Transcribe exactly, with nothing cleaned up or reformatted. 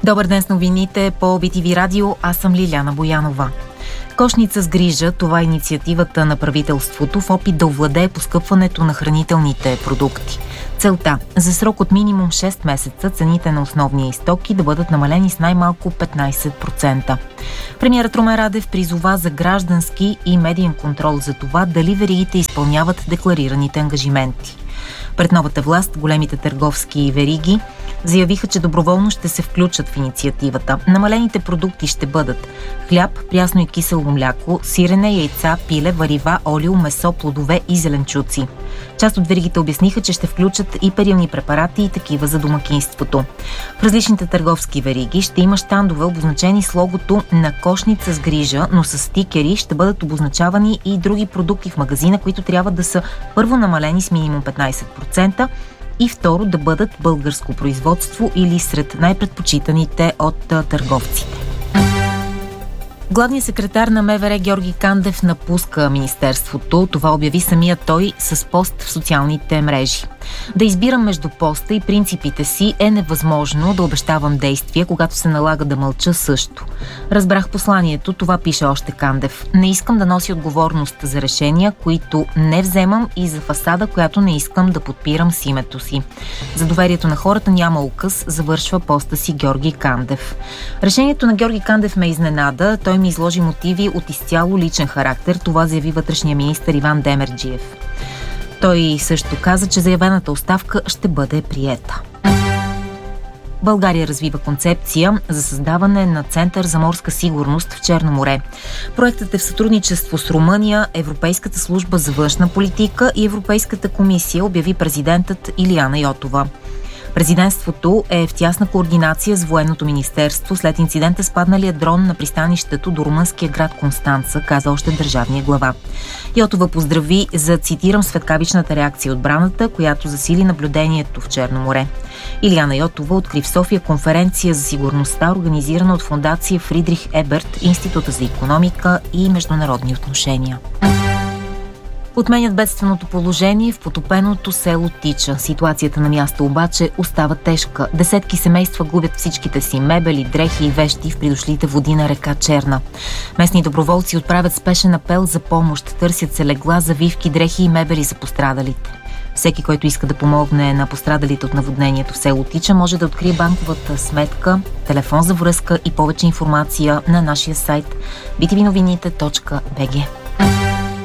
Добър ден с новините по Би Ти Ви Радио. Аз съм Лиляна Боянова. Кошница с грижа, това е инициативата на правителството в опит да овладее поскъпването на хранителните продукти. Целта – за срок от минимум шест месеца цените на основни стоки да бъдат намалени с най-малко петнайсет процента. Премиерът Румен Радев призова за граждански и медиен контрол за това дали веригите изпълняват декларираните ангажименти. Пред новата власт големите търговски вериги заявиха, че доброволно ще се включат в инициативата. Намалените продукти ще бъдат хляб, прясно и кисело мляко, сирене, яйца, пиле, варива, олио, месо, плодове и зеленчуци. Част от веригите обясниха, че ще включат и перилни препарати и такива за домакинството. В различните търговски вериги ще има щандове, обозначени с логото на кошница с грижа, но с стикери ще бъдат обозначавани и други продукти в магазина, които трябва да са първо намалени с минимум петнайсет процента и второ да бъдат българско производство или сред най-предпочитаните от търговците. Главният секретар на МВР Георги Кандев напуска министерството. Това обяви самия той с пост в социалните мрежи. Да избирам между поста и принципите си е невъзможно, да обещавам действия, когато се налага да мълча също. Разбрах посланието, това пише още Кандев. Не искам да нося отговорност за решения, които не вземам, и за фасада, която не искам да подпирам с името си. За доверието на хората няма указ, завършва поста си Георги Кандев. Решението на Георги Кандев ме изненада. Той ми изложи мотиви от изцяло личен характер. Това заяви вътрешния министър Иван Демерджиев. Той също каза, че заявената оставка ще бъде приета. България развива концепция за създаване на Център за морска сигурност в Черно море. Проектът е в сътрудничество с Румъния, Европейската служба за външна политика и Европейската комисия, обяви президентът Илияна Йотова. Президентството е в тясна координация с Военното министерство след инцидента с падналия дрон на пристанището до румънския град Констанца, каза още държавния глава. Йотова поздрави за, цитирам, светкавичната реакция отбраната, която засили наблюдението в Черно море. Илияна Йотова откри в София конференция за сигурността, организирана от фондация Фридрих Еберт, Института за икономика и международни отношения. Отменят бедственото положение в потопеното село Тича. Ситуацията на място обаче остава тежка. Десетки семейства губят всичките си мебели, дрехи и вещи в придошлите води на река Черна. Местни доброволци отправят спешен апел за помощ. Търсят се легла, завивки, дрехи и мебели за пострадалите. Всеки, който иска да помогне на пострадалите от наводнението в село Тича, може да открие банковата сметка, телефон за връзка и повече информация на нашия сайт би ти ви новините точка би джи.